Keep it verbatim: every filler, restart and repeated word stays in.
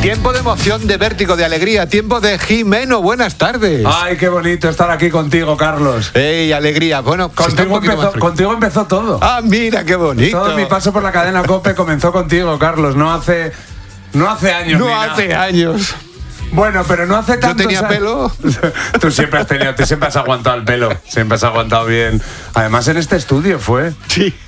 Tiempo de emoción, de vértigo, de alegría. Tiempo de Jimeno. Buenas tardes. Ay, qué bonito estar aquí contigo, Carlos. ¡Ey, alegría! Bueno, contigo empezó, contigo empezó todo. Ah, mira, qué bonito. Todo mi paso por la cadena COPE comenzó contigo, Carlos. No hace, no hace años. No ni hace nada. años. Bueno, pero no hace tanto. Yo tenía pelo. Tú siempre has tenido, tú siempre has aguantado el pelo. Siempre has aguantado bien. Además, en este estudio fue. Sí.